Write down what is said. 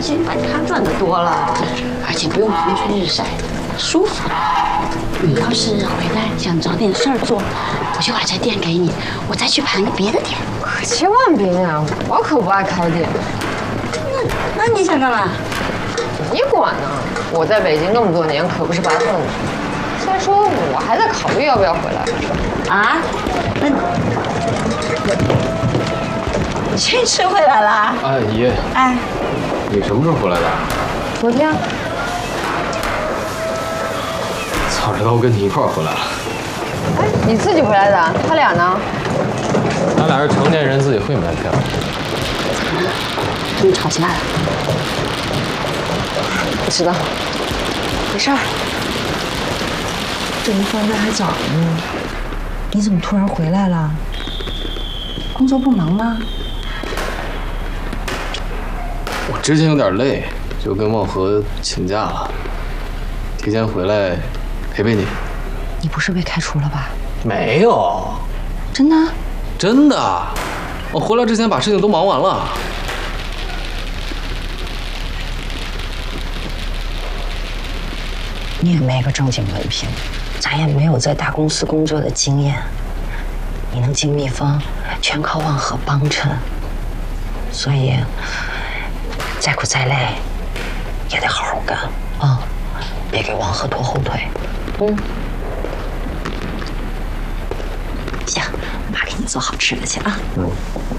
钱比他赚的多了，而且不用风吹日晒，舒服。你要是回来想找点事儿做，我就把这店给你，我再去盘个别的店。 可千万别呀，我可不爱开店。 那你想干嘛？ 你管呢？我在北京那么多年，可不是白混的。再说我还在考虑要不要回来。 啊？那你这次回来啦？ 哎，姨。 哎， 你什么时候回来的？ 昨天。 早知道我跟你一块儿回来了。 哎，你自己回来的？他俩呢？ 他俩是成年人，自己会买票。 你们吵起来了？ 不知道。没事儿。 这一放假还早呢，你怎么突然回来了？工作不忙吗？ 我之前有点累，就跟望和请假了，提前回来陪陪你。 你不是被开除了吧？ 没有， 真的？ 真的，我回来之前把事情都忙完了。 你也没个正经文凭，咱也没有在大公司工作的经验，你能进蜜蜂，全靠望和帮衬。所以，再苦再累，也得好好干啊，别给望和拖后腿。行，妈给你做好吃的去啊。